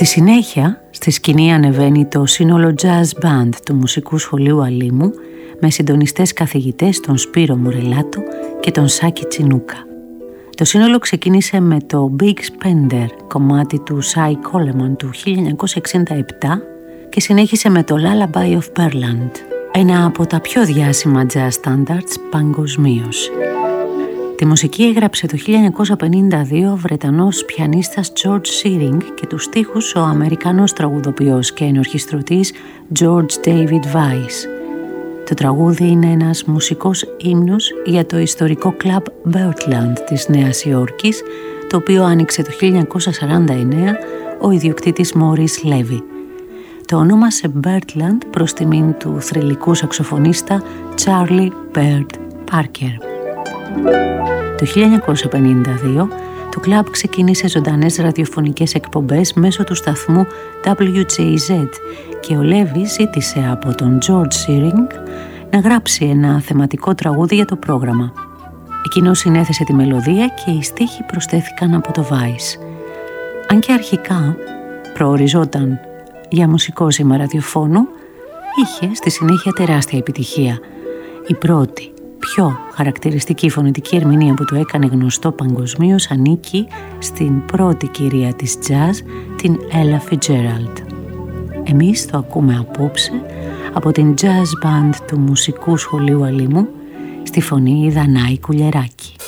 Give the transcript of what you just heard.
συνέχεια, στη σκηνή ανεβαίνει το σύνολο Jazz Band του Μουσικού Σχολείου Αλήμου με συντονιστές καθηγητές τον Σπύρο Μουρελάτο και τον Σάκη Τσινούκα. Το σύνολο ξεκίνησε με το Big Spender, κομμάτι του Cy Coleman του 1967 και συνέχισε με το Lullaby of Pearland, ένα από τα πιο διάσημα jazz standards παγκοσμίως. Τη μουσική έγραψε το 1952 ο Βρετανός πιανίστας George Shearing και τους στίχους ο Αμερικανός τραγουδοποιός και ενορχιστρωτής George David Weiss. Το τραγούδι είναι ένας μουσικός ύμνος για το ιστορικό κλαμπ Birdland της Νέας Υόρκης, το οποίο άνοιξε το 1949 ο ιδιοκτήτης Maurice Levy. Το ονόμασε Birdland προς τιμήν του θρυλικού σαξοφωνίστα Charlie Bird Parker. Το 1952 το κλαμπ ξεκίνησε ζωντανές ραδιοφωνικές εκπομπές μέσω του σταθμού WJZ και ο Levy ζήτησε από τον George Shearing να γράψει ένα θεματικό τραγούδι για το πρόγραμμα. Εκείνος συνέθεσε τη μελωδία και οι στίχοι προσθέθηκαν από το Weiss. Αν και αρχικά προοριζόταν για μουσικό σήμα ραδιοφώνου, είχε στη συνέχεια τεράστια επιτυχία. Η πρώτη, πιο χαρακτηριστική φωνητική ερμηνεία που το έκανε γνωστό παγκοσμίως ανήκει στην πρώτη κυρία της jazz, την Ella Fitzgerald. Εμείς το ακούμε απόψε από την jazz band του Μουσικού Σχολείου Αλήμου στη φωνή Δανάη Κουλιεράκη.